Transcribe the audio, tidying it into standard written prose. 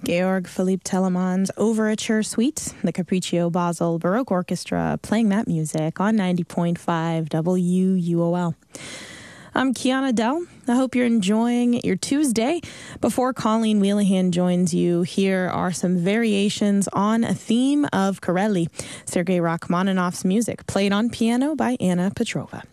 Georg Philipp Telemann's Overture Suite, the Capriccio Basel Baroque Orchestra playing that music on 90.5 WUOL. I'm Kiana Dell. I hope you're enjoying your Tuesday. Before Colleen Wheelahan joins you, here are some variations on a theme of Corelli, Sergei Rachmaninoff's music, played on piano by Anna Petrova.